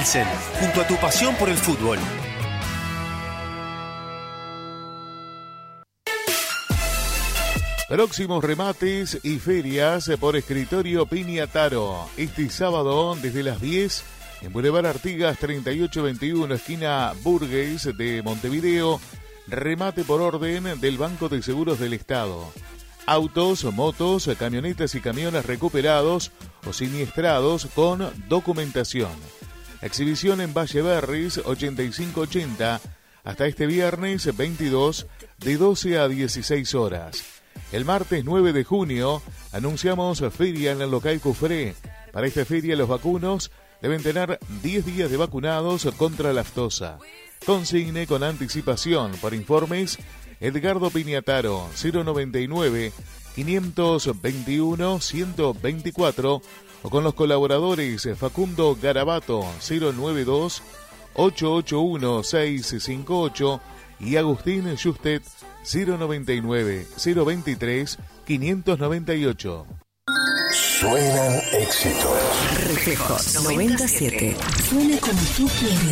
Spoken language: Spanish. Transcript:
Nielsen, junto a tu pasión por el fútbol. Próximos remates y ferias por Escritorio Piñataro. Este sábado desde las 10 en Boulevard Artigas 3821, esquina Burgues de Montevideo. Remate por orden del Banco de Seguros del Estado. Autos, motos, camionetas y camiones recuperados o siniestrados con documentación. Exhibición en Valle Berris 8580 hasta este viernes 22 de 12 a 16 horas. El martes 9 de junio anunciamos feria en el local Cufré. Para esta feria los vacunos deben tener 10 días de vacunados contra la aftosa. Consigne con anticipación. Por informes, Edgardo Piñataro, 099-521-124 o con los colaboradores Facundo Garabato, 092-881-658 y Agustín Justet, 099-023-598. Suenan éxitos. Reflejos 97. Suena como tú quieres.